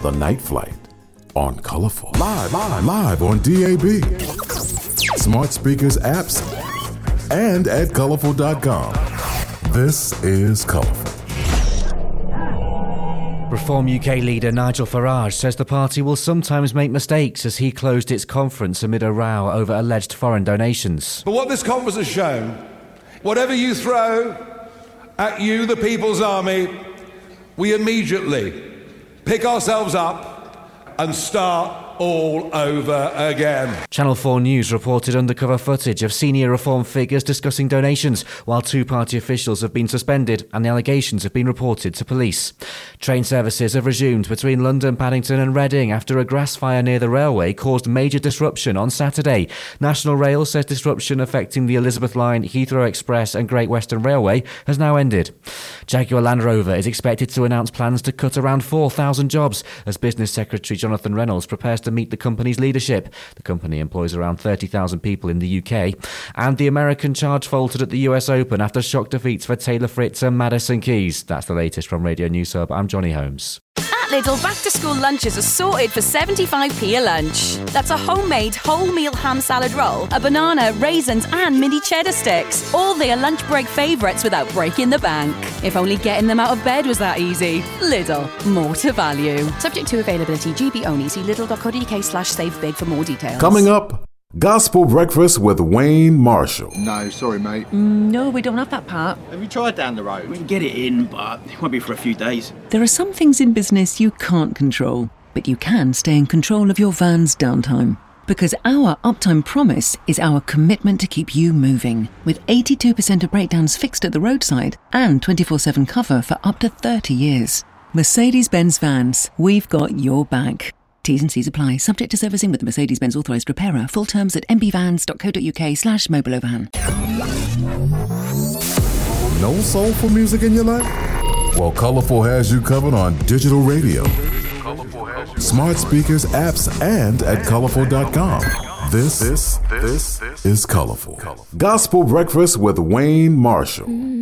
The Night Flight on Colorful. Live on DAB, smart speakers, apps, and at colorful.com. This is Colorful. Reform UK leader Nigel Farage says the party will sometimes make mistakes as he closed its conference amid a row over alleged foreign donations. But what this conference has shown, whatever you throw at you, the People's Army, we immediately pick ourselves up and start all over again. Channel 4 News reported undercover footage of senior Reform figures discussing donations, while two party officials have been suspended and the allegations have been reported to police. Train services have resumed between London, Paddington and Reading after a grass fire near the railway caused major disruption on Saturday. National Rail says disruption affecting the Elizabeth Line, Heathrow Express and Great Western Railway has now ended. Jaguar Land Rover is expected to announce plans to cut around 4,000 jobs as Business Secretary Jonathan Reynolds prepares to meet the company's leadership. The company employs around 30,000 people in the UK. And the American charge faltered at the US Open after shock defeats for Taylor Fritz and Madison Keys. That's the latest from Radio News Hub. I'm Johnny Holmes. At Lidl, back-to-school lunches are sorted for 75p a lunch. That's a homemade whole-meal ham salad roll, a banana, raisins and mini cheddar sticks. All their lunch break favourites without breaking the bank. If only getting them out of bed was that easy. Lidl, more to value. Subject to availability, GB only. See lidl.co.uk/save big for more details. Coming up, Gospel Breakfast with Wayne Marshall. No, sorry, mate. No, we don't have that part. Have you tried down the road? We can get it in, but it won't be for a few days. There are some things in business you can't control, but you can stay in control of your van's downtime. Because our uptime promise is our commitment to keep you moving, with 82% of breakdowns fixed at the roadside and 24/7 cover for up to 30 years. Mercedes-Benz Vans, we've got your back. T's and C's apply. Subject to servicing with the Mercedes-Benz authorised repairer. Full terms at mbvans.co.uk/mobilovan. No soulful music in your life? Well, Colorful has you covered on digital radio, smart speakers, apps, and at colorful.com. This is Colorful. Gospel Breakfast with Wayne Marshall.